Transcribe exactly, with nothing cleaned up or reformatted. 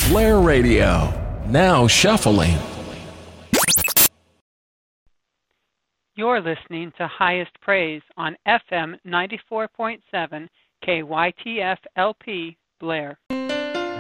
Blair Radio, now shuffling. You're listening to Highest Praise on F M ninety-four point seven K Y T F L P Blair.